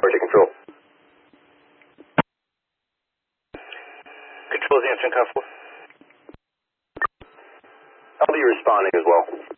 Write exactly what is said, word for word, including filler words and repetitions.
Tower to control. Control is answering conf four. I'll be responding as well.